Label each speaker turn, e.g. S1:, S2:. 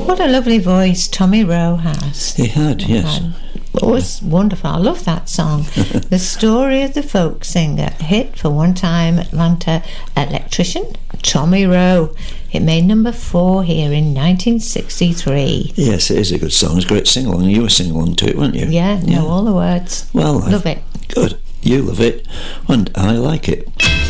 S1: What a lovely voice Tommy Rowe has.
S2: He had, yes.
S1: Oh, it's wonderful. I love that song. The Story of the Folk Singer, hit for one-time Atlanta electrician Tommy Rowe. It made number 4 here in 1963.
S2: Yes, it is a good song. It's a great sing-along. You were sing-along to it, weren't you?
S1: Yeah, know all the words.
S2: Well,
S1: love it.
S2: Good. You love it, and I like it.